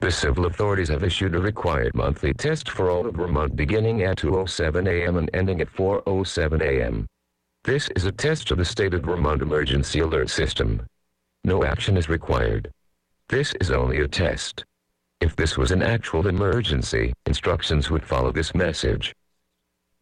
The civil authorities have issued a required monthly test for all of Vermont beginning at 2:07 a.m. and ending at 4:07 a.m. This is a test of the state of Vermont emergency alert system. No action is required. This is only a test. If this was an actual emergency, instructions would follow this message.